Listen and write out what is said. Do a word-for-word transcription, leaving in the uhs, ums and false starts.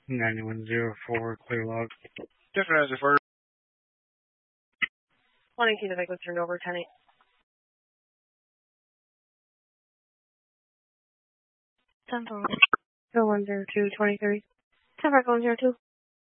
ninety-one zero four, clear log. Different as if we're twenty-two to make turned over, ten eight. ten four one zero two, twenty-three. ten four one zero two.